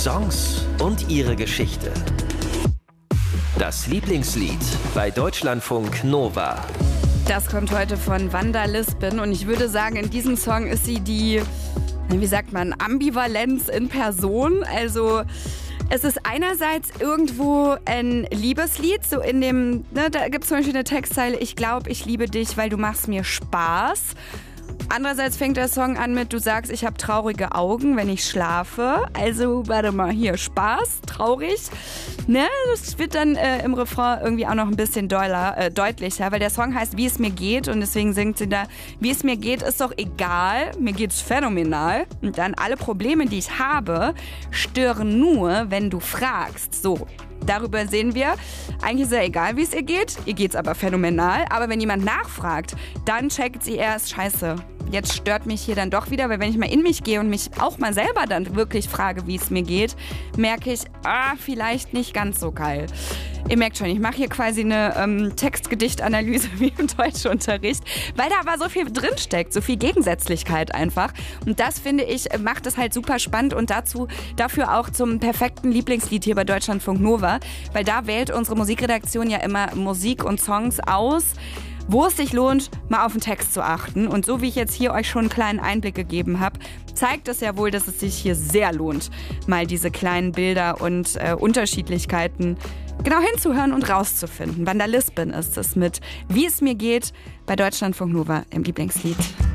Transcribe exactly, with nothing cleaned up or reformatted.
Songs und ihre Geschichte. Das Lieblingslied bei Deutschlandfunk Nova. Das kommt heute von Wanda Lisbon und ich würde sagen, in diesem Song ist sie die, wie sagt man, Ambivalenz in Person. Also es ist einerseits irgendwo ein Liebeslied, so in dem, ne, da gibt es zum Beispiel eine Textzeile, ich glaube, ich liebe dich, weil du machst mir Spaß. Andererseits fängt der Song an mit, du sagst, ich habe traurige Augen, wenn ich schlafe. Also, warte mal, hier, Spaß, traurig. Ne, das wird dann äh, im Refrain irgendwie auch noch ein bisschen doller, äh, deutlicher, weil der Song heißt, wie es mir geht. Und deswegen singt sie da, wie es mir geht, ist doch egal. Mir geht's phänomenal. Und dann alle Probleme, die ich habe, stören nur, wenn du fragst. So. Darüber sehen wir, eigentlich ist ja egal, wie es ihr geht. Ihr geht's aber phänomenal. Aber wenn jemand nachfragt, dann checkt sie erst, scheiße, jetzt stört mich hier dann doch wieder. Weil wenn ich mal in mich gehe und mich auch mal selber dann wirklich frage, wie es mir geht, merke ich, ah, vielleicht nicht ganz so geil. Ihr merkt schon, ich mache hier quasi eine ähm, Textgedichtanalyse wie im Deutschunterricht, weil da aber so viel drinsteckt, so viel Gegensätzlichkeit einfach. Und das, finde ich, macht es halt super spannend und dazu dafür auch zum perfekten Lieblingslied hier bei Deutschlandfunk Nova, weil da wählt unsere Musikredaktion ja immer Musik und Songs aus, wo es sich lohnt, mal auf den Text zu achten. Und so wie ich jetzt hier euch schon einen kleinen Einblick gegeben habe, zeigt es ja wohl, dass es sich hier sehr lohnt, mal diese kleinen Bilder und äh, Unterschiedlichkeiten genau hinzuhören und rauszufinden. Wanda Lisbon ist es mit Wie es mir geht bei Deutschlandfunk Nova im Lieblingslied.